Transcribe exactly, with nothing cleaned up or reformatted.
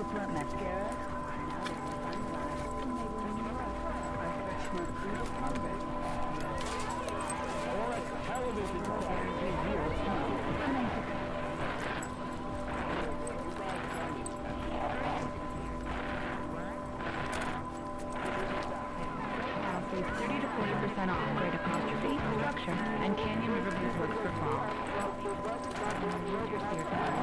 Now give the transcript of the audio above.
Smart mascara. Now they can find lies. Smart food. Or a television guarantee here. Now save thirty to forty percent off great apostrophe, structure, and Canyon Riverview works for fall. Use your